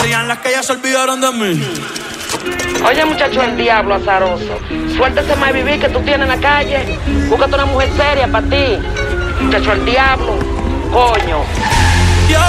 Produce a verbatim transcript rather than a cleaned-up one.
Serían las que ya se olvidaron de mí. Oye, muchacho, el diablo azaroso. Suéltese más vivir que tú tienes en la calle. Búscate una mujer seria para ti. Muchacho, el diablo. Coño.